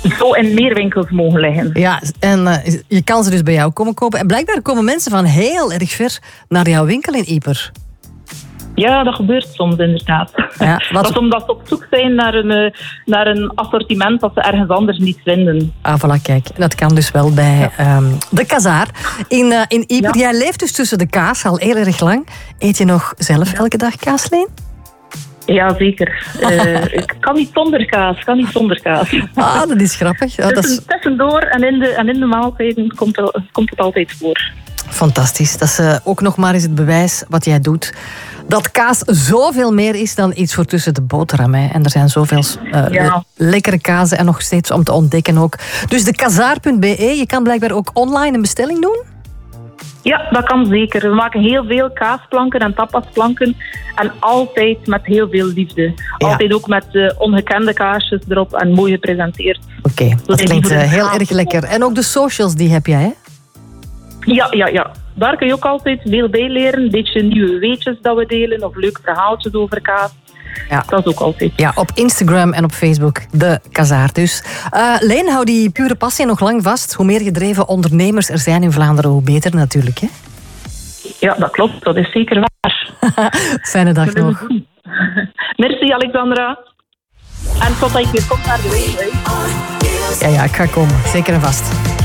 zo in meer winkels mogen liggen. Ja, en je kan ze dus bij jou komen kopen. En blijkbaar komen mensen van heel erg ver naar jouw winkel in Ieper. Ja, dat gebeurt soms inderdaad. Ja, dat is omdat ze op zoek zijn naar een assortiment dat ze ergens anders niet vinden. Ah, voilà, kijk. Dat kan dus wel bij de Kazaar in Ieper. Ja. Jij leeft dus tussen de kaas al heel erg lang. Eet je nog zelf elke dag kaas, Leen? Ja, zeker. Ik kan niet zonder kaas. Ah, dat is grappig. Ja, tussendoor en in de maaltijden komt het altijd voor. Fantastisch. Dat is ook nog maar eens het bewijs wat jij doet. Dat kaas zoveel meer is dan iets voor tussen de boterham. Hè. En er zijn zoveel lekkere kazen en nog steeds om te ontdekken ook. Dus de kazaar.be, je kan blijkbaar ook online een bestelling doen? Ja, dat kan zeker. We maken heel veel kaasplanken en tapasplanken. En altijd met heel veel liefde. Ja. Altijd ook met ongekende kaasjes erop en mooi gepresenteerd. Oké, dat klinkt heel erg lekker. En ook de socials, die heb jij, hè? Ja. Daar kun je ook altijd veel bij leren. Een beetje nieuwe weetjes dat we delen. Of leuke verhaaltjes over kaas. Ja. Dat is ook altijd. Ja, op Instagram en op Facebook. De Kazaar dus. Leen, hou die pure passie nog lang vast. Hoe meer gedreven ondernemers er zijn in Vlaanderen, hoe beter natuurlijk, hè? Ja, dat klopt. Dat is zeker waar. Fijne dag nog. Merci, Alexandra. En tot dat ik weer kom naar de wijn. Ja, ik ga komen. Zeker en vast.